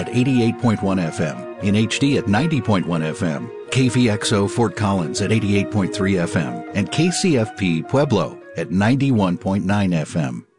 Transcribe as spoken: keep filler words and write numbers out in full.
at eighty-eight point one F M, in H D at ninety point one F M, K V X O Fort Collins at eighty-eight point three F M, and K C F P Pueblo at ninety-one point nine F M.